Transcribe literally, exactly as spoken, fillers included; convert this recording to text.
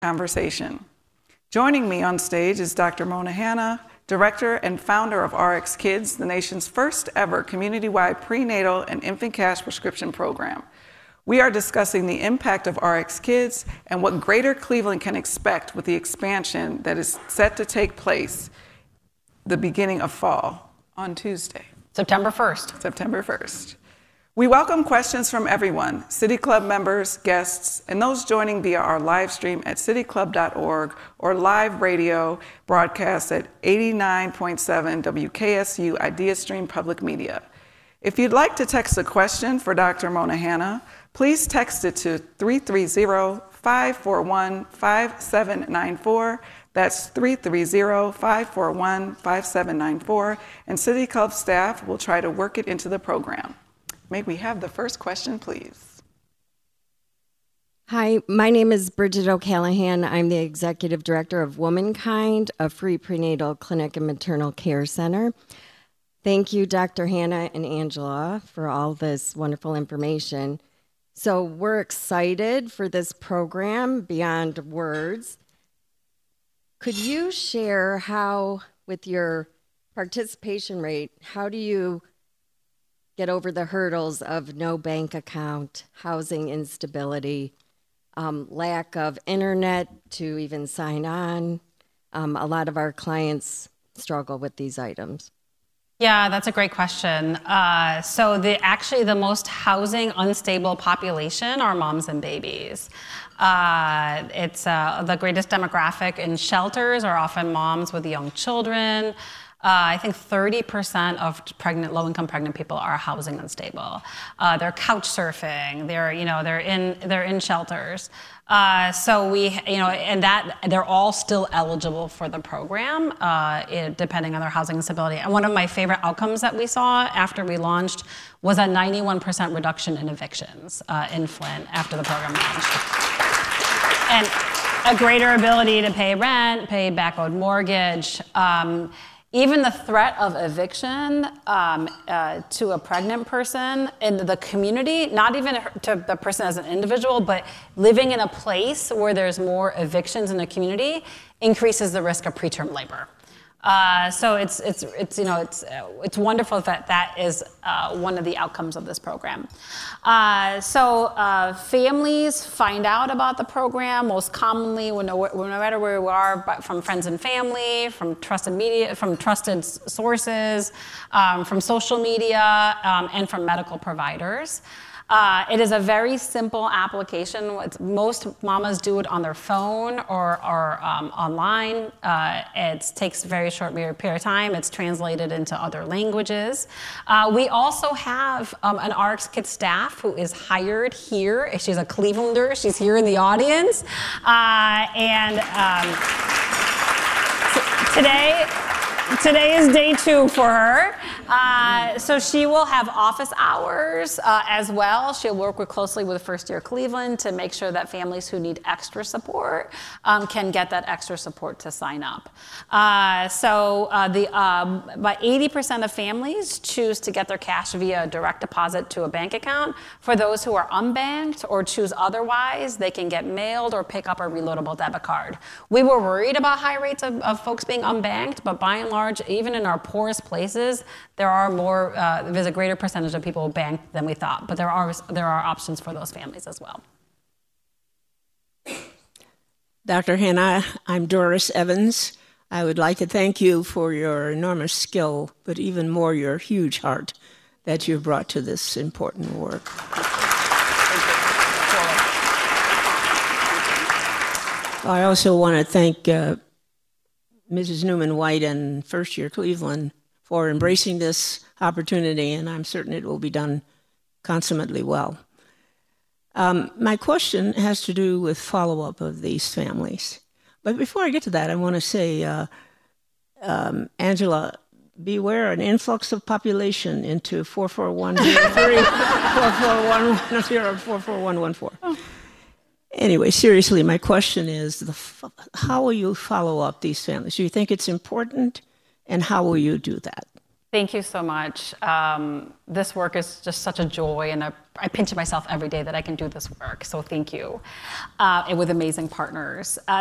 conversation. Joining me on stage is Doctor Mona Hanna, Director and founder of R X Kids, the nation's first ever community-wide prenatal and infant cash prescription program. We are discussing the impact of R X Kids and what Greater Cleveland can expect with the expansion that is set to take place the beginning of fall on Tuesday. September first. September first. We welcome questions from everyone, City Club members, guests, and those joining via our live stream at city club dot org or live radio broadcast at eighty-nine point seven W K S U IdeaStream Public Media. If you'd like to text a question for Doctor Mona Hanna, please text it to three three zero, five four one, five seven nine four. That's three three zero, five four one, five seven nine four, and City Club staff will try to work it into the program. May we have the first question, please? Hi, my name is Bridget O'Callahan. I'm the Executive Director of Womankind, a free prenatal clinic and maternal care center. Thank you, Doctor Hanna and Angela, for all this wonderful information. So we're excited for this program, Beyond Words. Could you share how, with your participation rate, how do you get over the hurdles of no bank account, housing instability, um, lack of internet to even sign on? Um, a lot of our clients struggle with these items. Yeah, that's a great question. Uh, so the actually the most housing unstable population are moms and babies. Uh, it's uh, the greatest demographic in shelters are often moms with young children. Uh, I think thirty percent of pregnant, low-income pregnant people are housing unstable. Uh, they're couch surfing. They're, you know, they're in they're in shelters. Uh, so we, you know, and that they're all still eligible for the program, uh, it, depending on their housing instability. And one of my favorite outcomes that we saw after we launched was a ninety-one percent reduction in evictions uh, in Flint after the program launched, and a greater ability to pay rent, pay back owed mortgage. Um, Even the threat of eviction um, uh, to a pregnant person in the community, not even to the person as an individual, but living in a place where there's more evictions in the community increases the risk of preterm labor. Uh, so it's it's it's you know it's uh, it's wonderful that that is uh, one of the outcomes of this program. Uh, so uh, families find out about the program most commonly when no, no matter where we are, but from friends and family, from trusted media, from trusted sources, um, from social media, um, and from medical providers. Uh, it is a very simple application. It's, most mamas do it on their phone or, or um, online. Uh, it takes a very short period of time. It's translated into other languages. Uh, we also have um, an R X Kids staff who is hired here. She's a Clevelander. She's here in the audience. Uh, and um, t- today, Today is day two for her. Uh, so she will have office hours uh, as well. She'll work with closely with First Year Cleveland to make sure that families who need extra support um, can get that extra support to sign up. Uh, so uh, the um, about eighty percent of families choose to get their cash via direct deposit to a bank account. For those who are unbanked or choose otherwise, they can get mailed or pick up a reloadable debit card. We were worried about high rates of, of folks being unbanked, but by and large, even in our poorest places, there are more, uh, there's a greater percentage of people banked than we thought, but there are, there are options for those families as well. Doctor Hanna, I'm Doris Evans. I would like to thank you for your enormous skill, but even more your huge heart that you've brought to this important work. I also want to thank uh, Missus Newman-White and First Year Cleveland for embracing this opportunity, and I'm certain it will be done consummately well. Um, my question has to do with follow-up of these families. But before I get to that, I want to say, uh, um, Angela, beware an influx of population into four four one zero three, four four one one zero, four four one one four. Anyway, seriously, my question is, the, how will you follow up these families? Do you think it's important, and how will you do that? Thank you so much. Um, this work is just such a joy, and a, I pinch myself every day that I can do this work. So thank you, uh, and with amazing partners. Uh,